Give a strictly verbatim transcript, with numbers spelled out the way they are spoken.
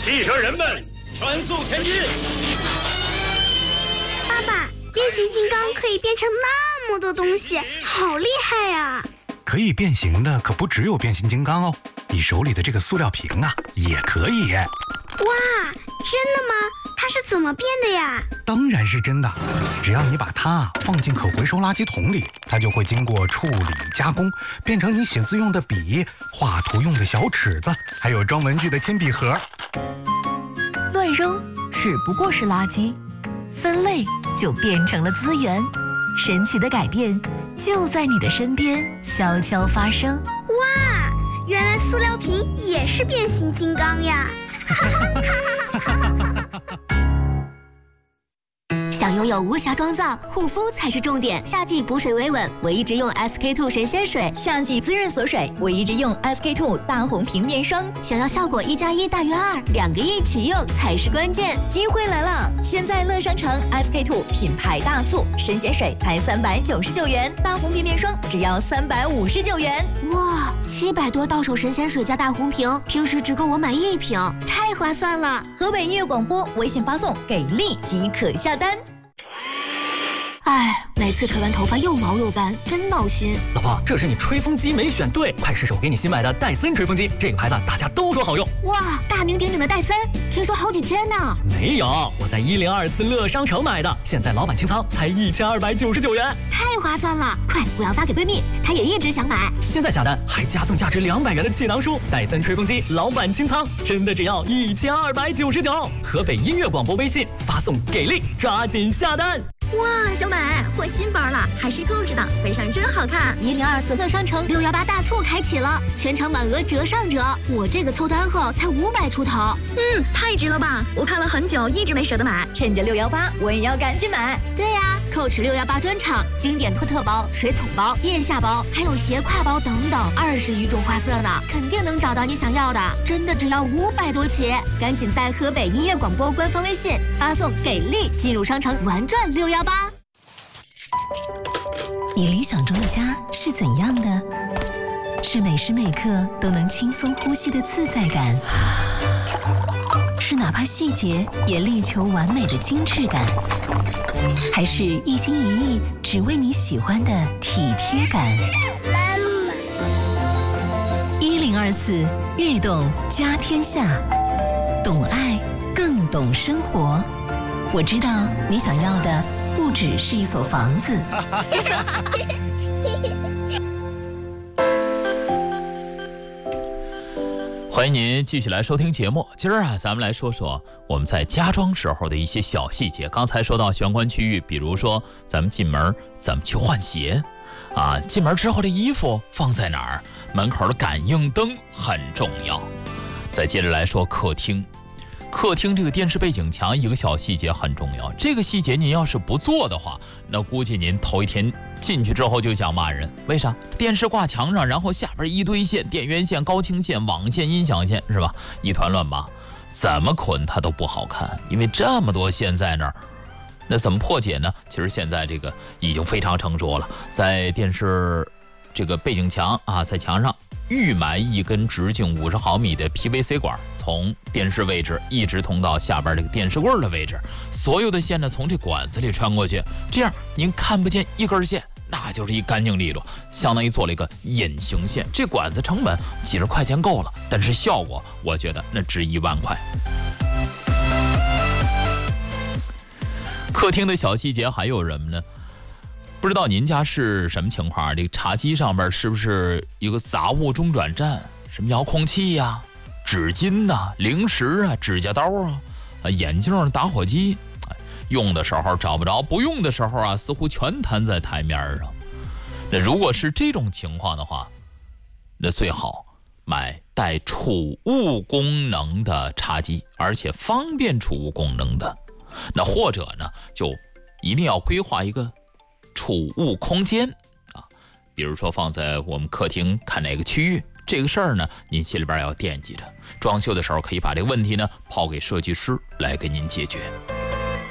汽车人们，全速前进！ 爸爸，变形金刚可以变成那么多东西，好厉害呀！ 可以变形的可不只有变形金刚哦，你手里的这个塑料瓶啊，也可以。 哇，真的吗？它是怎么变的呀？ 当然是真的，只要你把它放进可回收垃圾桶里，它就会经过处理加工，变成你写字用的笔、画图用的小尺子，还有装文具的铅笔盒。 乱扔只不过是垃圾，分类就变成了资源。神奇的改变就在你的身边悄悄发生。 哇，原来塑料瓶也是变形金刚呀！ 想拥有无瑕妆造，护肤才是重点。夏季补水维稳，我一直用 S K two 神仙水； 夏季滋润锁水，我一直用 S K two 大红瓶面霜。 想要效果一加一大于二，两个一起用才是关键。 机会来了！现在乐商城 S K two 品牌大促，神仙水才三百九十九元，大红瓶面霜只要三百五十九元。 哇，七百多到手神仙水加大红瓶，平时只够我买一瓶，太划算了！ 河北音乐广播微信发送给力即可下单。 哎，每次吹完头发又毛又斑，真闹心。 老婆，这是你吹风机没选对，快试试我给你新买的戴森吹风机，这个牌子大家都说好用。 哇，大名鼎鼎的戴森，听说好几千呢。 没有，我在一零二四乐商城买的，现在老板清仓才一千二百九十九元， 太划算了！快，我要发给闺蜜，她也一直想买。 现在下单还加送价值两百元的气囊书，戴森吹风机老板清仓，真的只要一千二百九十九。河北音乐广播微信发送给力，抓紧下单。 哇，小美换新包了，还是购置的，背上真好看。 一零二四乐商城六幺八大促开启了，全场满额折上折，我这个凑单后才五百出头。 嗯，太值了吧！我看了很久，一直没舍得买，趁着六幺八，我也要赶紧买。 对呀，蔻驰六幺八专场，经典托特包、水桶包、腋下包，还有斜挎包等等，二十余种花色呢，肯定能找到你想要的。真的只要五百多起，赶紧在河北音乐广播官方微信发送给力，进入商城玩转六幺八。 你理想中的家是怎样的？是每时每刻都能轻松呼吸的自在感，是哪怕细节也力求完美的精致感，还是一心一意只为你喜欢的体贴感？一零二四悦动家天下，懂爱更懂生活。我知道你想要的不只是一所房子。 欢迎您继续来收听节目。今儿啊，咱们来说说我们在家装时候的一些小细节。刚才说到玄关区域，比如说咱们进门怎么去换鞋啊？进门之后的衣服放在哪儿？门口的感应灯很重要。再接着来说客厅。客厅这个电视背景墙一个小细节很重要，这个细节您要是不做的话，那估计您头一天进去之后就想骂人。为啥？电视挂墙上，然后下边一堆线，电源线、高清线、网线、音响线，是吧？一团乱麻，怎么捆它都不好看，因为这么多线在那儿。那怎么破解呢？其实现在这个已经非常成熟了，在电视这个背景墙啊，在墙上预埋一根直径五十毫米的 P V C 管，从电视位置一直通到下边这个电视柜的位置，所有的线呢从这管子里穿过去，这样您看不见一根线，那就是一干净利落，相当于做了一个隐形线。这管子成本几十块钱够了，但是效果我觉得那值一万块。客厅的小细节还有什么呢？不知道您家是什么情况？这个茶几上面是不是有个杂物中转站？什么遥控器呀、啊、纸巾呐、啊、零食啊、指甲刀啊、啊眼镜、打火机，用的时候找不着，不用的时候啊，似乎全摊在台面上。那如果是这种情况的话，那最好买带储物功能的茶几，而且方便储物功能的。那或者呢，就一定要规划一个储物空间啊，比如说放在我们客厅看哪个区域，这个事儿呢，您心里边要惦记着。装修的时候可以把这个问题呢抛给设计师来给您解决。